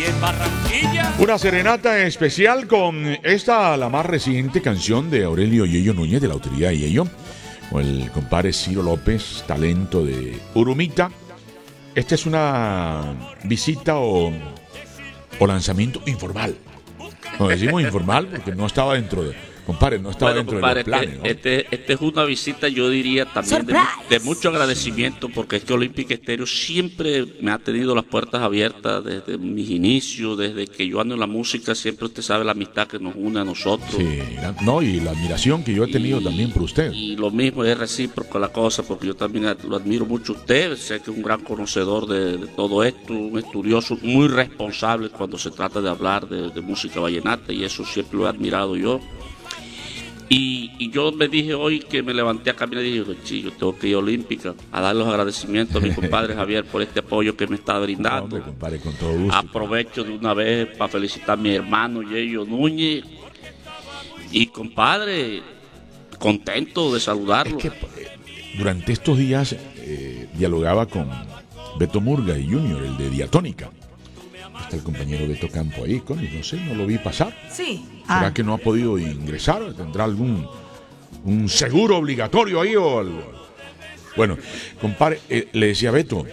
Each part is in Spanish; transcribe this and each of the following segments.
Una serenata especial con esta, la más reciente canción de Aurelio Yello Núñez, de la autoría de Yello, con el compadre Ciro López, talento de Urumita. Esta es una visita o lanzamiento informal. Nos decimos informal porque no estaba dentro de... Compadre, no estaba dentro de los planes, ¿no? Este es una visita, yo diría, también de mucho agradecimiento, porque es que Olympic Stereo siempre me ha tenido las puertas abiertas desde mis inicios, desde que yo ando en la música, siempre usted sabe la amistad que nos une a nosotros. Sí, no, y la admiración que yo he tenido también por usted. Y lo mismo es recíproco la cosa, porque yo también lo admiro mucho a usted, sé que es un gran conocedor de todo esto, un estudioso muy responsable cuando se trata de hablar de música vallenata, y eso siempre lo he admirado yo. Y yo me dije hoy que me levanté a caminar y dije, sí, yo tengo que ir a Olímpica a dar los agradecimientos a mi compadre Javier por este apoyo que me está brindando. No, hombre, compadre, con todo gusto. Aprovecho de una vez para felicitar a mi hermano Yello Núñez. Y compadre, contento de saludarlo. Es que durante estos días dialogaba con Beto Murga y Junior, el de Diatónica. Está el compañero Beto Campo ahí, no sé, no lo vi pasar. Sí. ¿Será que no ha podido ingresar? ¿Tendrá algún un seguro obligatorio ahí o algo? Bueno, compadre, le decía a Beto,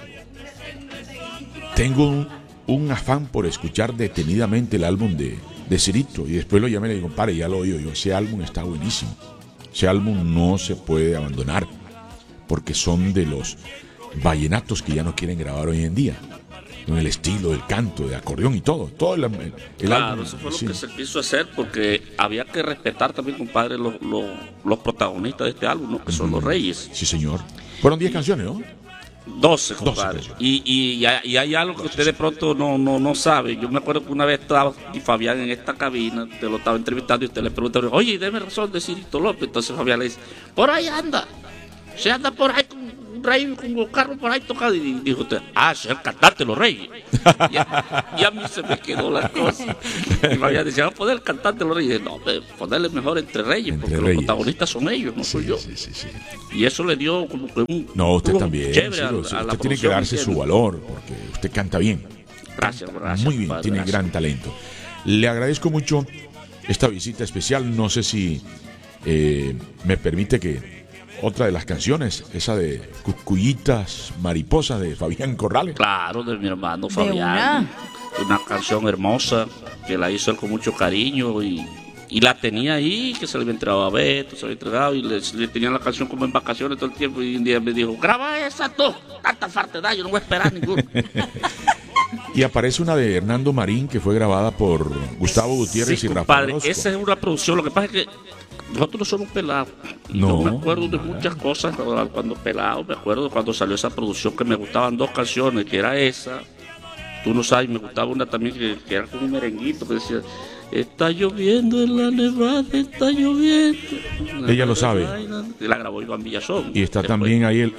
tengo un afán por escuchar detenidamente el álbum de Cirito, y después lo llamé y le digo, compadre, ya lo oí yo, ese álbum está buenísimo. Ese álbum no se puede abandonar, porque son de los vallenatos que ya no quieren grabar hoy en día. Con el estilo del canto, de acordeón y todo el claro, álbum. Eso fue sí. lo que se quiso hacer, porque había que respetar también, compadre, los protagonistas de este álbum, ¿no? Que son los Reyes. Sí, señor. Fueron 10 canciones, ¿no? 12, compadre. 12 y hay algo que usted de pronto no sabe. Yo me acuerdo que una vez estaba Fabián en esta cabina, te lo estaba entrevistando y usted le pregunta, oye, deme razón de Cirito López. Entonces Fabián le dice, por ahí anda. Se anda por ahí con un rey, con los carros por ahí tocado. Y dijo usted, es el cantante Los Reyes. Y a mí se me quedó la cosa. Y Fabián decía, ¿va a poner el cantante Los Reyes? No, ponerle mejor entre Reyes, porque los protagonistas son ellos, no soy yo. Sí. Y eso le dio como que un... No, usted también. Chévere a la usted tiene que darse su valor, porque usted canta bien. Gracias. Muy bien, compadre, tiene gracias. gran talento. Le agradezco mucho esta visita especial. No sé si me permite que otra de las canciones, esa de Cucuyitas Mariposas de Fabián Corrales. Claro, de mi hermano Fabián. Una canción hermosa que la hizo él con mucho cariño y la tenía ahí, que se le había entregado a Beto, se le había entregado y le tenían la canción como en vacaciones todo el tiempo. Y un día me dijo, graba esa tú, tanta falta da, yo no voy a esperar ninguno. Y aparece una de Hernando Marín que fue grabada por Gustavo Gutiérrez sí, y Rafael compadre, Orozco. esa es una producción. Lo que pasa es que nosotros no somos pelados. Y No, yo me acuerdo de muchas cosas cuando pelado. Me acuerdo cuando salió esa producción que me gustaban dos canciones, que era esa. Tú no sabes, me gustaba una también que era como un merenguito que decía, está lloviendo en la nevada, está lloviendo. Ella lo sabe. La grabó Iván Villazón. Y está Después, también ahí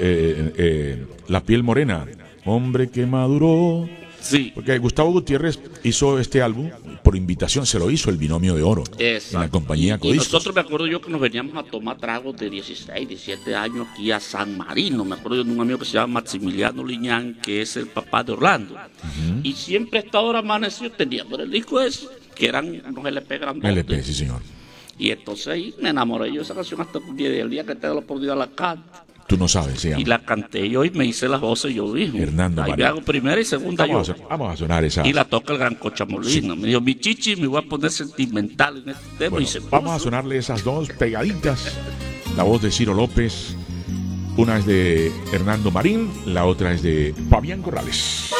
La Piel Morena, Hombre que maduró. Sí. Porque Gustavo Gutiérrez hizo este álbum por invitación, se lo hizo el Binomio de Oro. Exacto. En la compañía y Codiscos. nosotros me acuerdo yo que nos veníamos a tomar tragos de 16, 17 años aquí a San Marino. Me acuerdo yo de un amigo que se llama Maximiliano Liñán, que es el papá de Orlando. Y siempre a esta hora amanecido teníamos el disco ese, que eran unos LP grandotes. LP, sí señor. Y entonces ahí me enamoré yo de esa canción hasta el día que te da la oportunidad la canto. Tú no sabes, se llama. Y la canté yo y me hice las voces yo mismo. Hernando ahí Marín. me hago primera y segunda yo. Vamos a sonar esa. Y la toca el gran Cocha Molina. Sí. Me dijo, mi chichi, me voy a poner sentimental en este tema. Bueno, y se vamos a sonarle esas dos pegaditas. La voz de Ciro López. Una es de Hernando Marín, la otra es de Fabián Corrales.